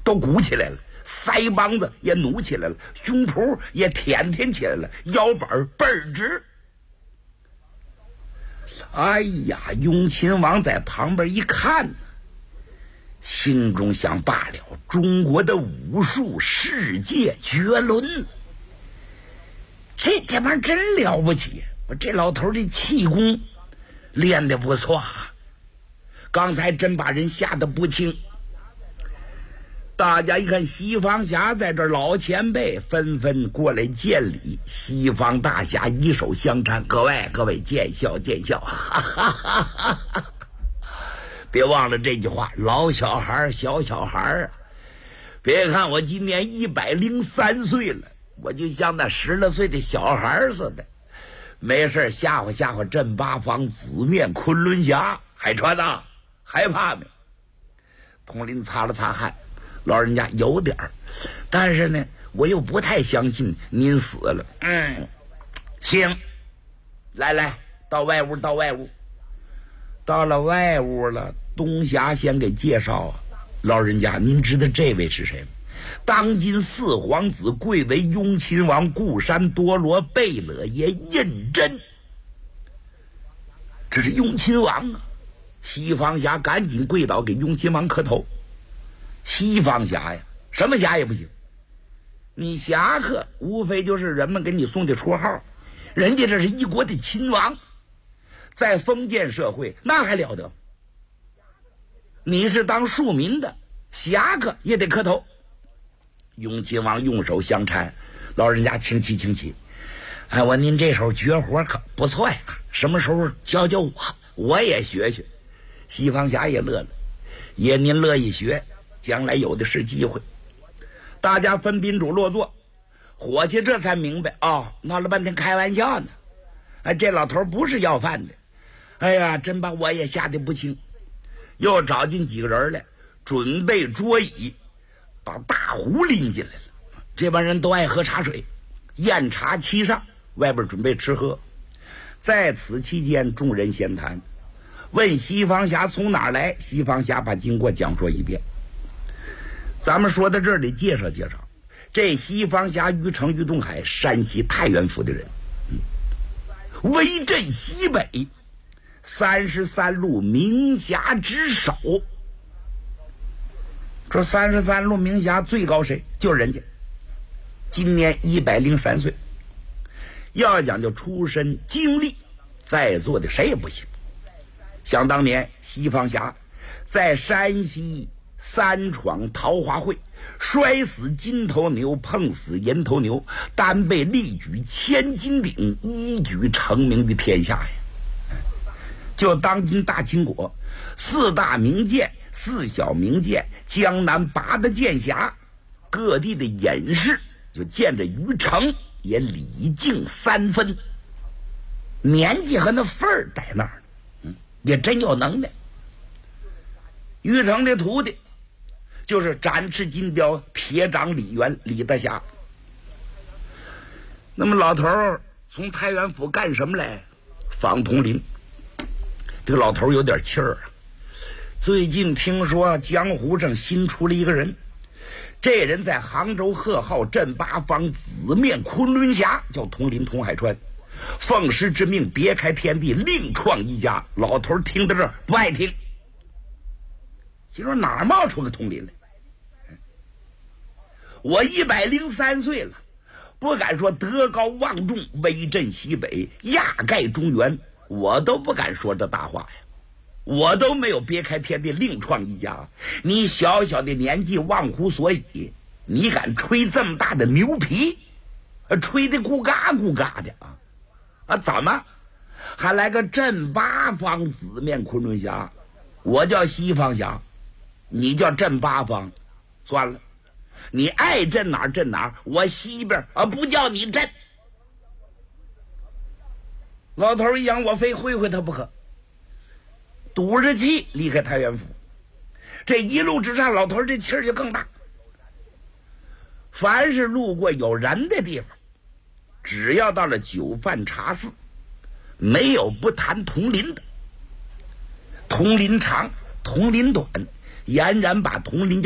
都鼓起来了，腮帮子也努起来了，胸脯也舔起来了，腰板倍儿直。哎呀，雍亲王在旁边一看，心中想：罢了，中国的武术世界绝伦，这玩意儿真了不起！我这老头的气功练得不错啊，刚才真把人吓得不轻。大家一看西方侠在这，老前辈纷纷过来见礼。西方大侠一手相搀：各位见笑见笑，哈哈哈哈哈！别忘了这句话，老小孩小小孩啊！别看我今年103岁了，我就像那10来岁的小孩似的。没事吓唬吓唬镇八方紫面昆仑侠，海川呐，害怕没？佟林擦了擦汗，老人家有点儿，但是呢，我又不太相信您死了。行，来，到外屋。到了外屋了，东侠先给介绍啊，老人家，您知道这位是谁吗？当今4皇子，贵为雍亲王固山多罗贝勒爷胤禛。这是雍亲王啊！西方侠赶紧跪倒给雍亲王磕头。西方侠呀，什么侠也不行，你侠客无非就是人们给你送的绰号，人家这是一国的亲王，在封建社会那还了得？你是当庶民的，侠客也得磕头。雍亲王用手相搀，老人家请起。哎，您这手绝活可不错呀，什么时候教我也学学。西方侠也乐了，爷您乐意学，将来有的是机会。大家分宾主落座，伙计这才明白闹了半天开玩笑呢。这老头不是要饭的。哎呀，真把我也吓得不轻。又找进几个人来，准备桌椅，把大壶拎进来了。这帮人都爱喝茶水，宴茶七上，外边准备吃喝。在此期间，众人闲谈，问西方侠从哪儿来。西方侠把经过讲说一遍。咱们说到这里，介绍这西方侠于东海，山西太原府的人，威震西北，33路名侠之首。这33路名侠最高谁？就是人家。今年103岁。要讲究出身经历，在座的谁也不行。想当年西方侠在山西3闯桃花会，摔死金头牛，碰死银头牛，单被力举千斤顶，一举成名于天下呀。就当今大清国4大名剑、4小名剑，江南8大剑侠，各地的隐士就见着于成也礼敬3分，年纪和那份儿在那儿，也真有能耐。于成的徒弟就是展翅金雕铁掌李元李大侠。那么老头儿从太原府干什么来？访佟林。这个老头儿有点气儿啊，最近听说江湖上新出了一个人，这人在杭州贺号镇八方紫面昆仑侠，叫佟林佟海川，奉师之命别开天地，另创一家。老头听到这儿不爱听，心说哪儿冒出个佟林来？我103岁了，不敢说德高望重，威震西北，压盖中原，我都不敢说这大话呀。我都没有别开天地，另创一家。你小小的年纪忘乎所以，你敢吹这么大的牛皮，吹的咕嘎咕嘎的怎么还来个镇八方紫面昆仑侠？我叫西方侠，你叫镇八方，算了，你爱镇哪儿镇哪儿，我西边不叫你镇。老头一想，我非会他不可，赌着气离开太原府。这一路之上，老头这气儿就更大。凡是路过有人的地方，只要到了酒饭茶肆，没有不谈佟林的。佟林长，佟林短，俨然把佟林